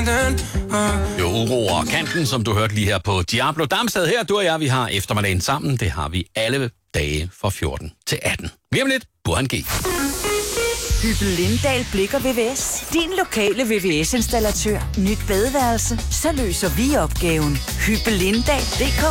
Jo, Uro og Kanten, som du hørte lige her på Diablo Damstad. Her, du og jeg, vi har eftermiddagen sammen. Det har vi alle dage fra 14 til 18. Lige om lidt, Burhan G. Hyppel Lindahl Blik og VVS. Din lokale VVS-installatør. Nyt badeværelse. Så løser vi opgaven. Hyppellindahl.dk.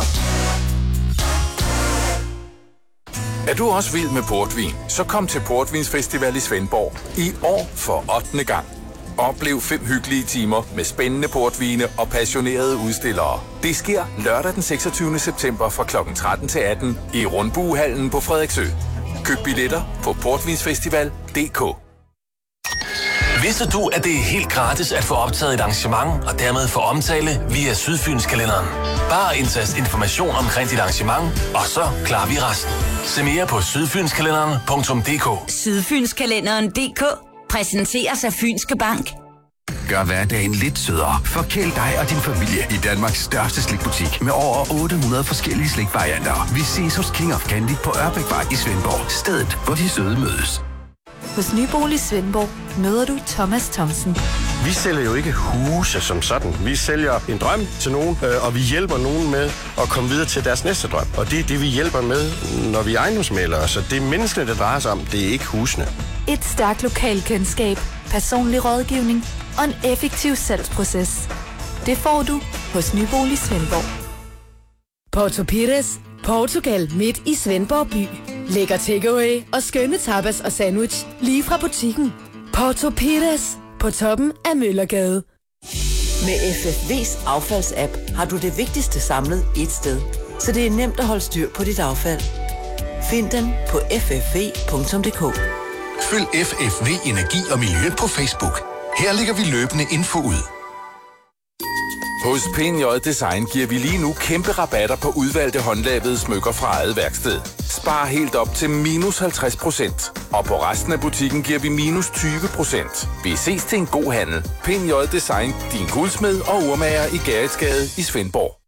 Er du også vild med portvin? Så kom til Portvinsfestival i Svendborg. I år for 8. gang. Oplev 5 hyggelige timer med spændende portvine og passionerede udstillere. Det sker lørdag den 26. september fra kl. 13 til 18 i Rundbuehallen på Frederiksø. Køb billetter på portvinsfestival.dk. Vidste du, at det er helt gratis at få optaget et arrangement og dermed få omtale via Sydfynskalenderen? Bare indtast information omkring dit arrangement, og så klarer vi resten. Se mere på sydfynskalenderen.dk. Sydfynskalenderen.dk præsenteres af Fynske Bank. Gør hverdagen lidt sødere. Forkæl dig og din familie i Danmarks største slikbutik med over 800 forskellige slikvarianter. Vi ses hos King of Candy på Ørbækvej i Svendborg. Stedet, hvor de søde mødes. Hos Nybolig Svendborg møder du Thomas Thomsen. Vi sælger jo ikke huse som sådan. Vi sælger en drøm til nogen, og vi hjælper nogen med at komme videre til deres næste drøm. Og det er det, vi hjælper med, når vi er ejendomsmæglere. Så det er menneskene, det drejer sig om. Det er ikke husene. Et stærkt lokalkendskab, personlig rådgivning og en effektiv salgsproces. Det får du hos Nybolig Svendborg. Porto Pires, Portugal midt i Svendborg by. Lækker takeaway og skønne tapas og sandwich lige fra butikken. Porto Pires på toppen af Møllergade. Med FFV's affaldsapp har du det vigtigste samlet ét sted, så det er nemt at holde styr på dit affald. Find den på ffv.dk. Følg FFV Energi og Miljø på Facebook. Her lægger vi løbende info ud. Hos PNJ Design giver vi lige nu kæmpe rabatter på udvalgte håndlavede smykker fra eget værksted. Spar helt op til -50%. Og på resten af butikken giver vi -20%. Vi ses til en god handel. PNJ Design, din guldsmed og urmager i Gerritsgade i Svendborg.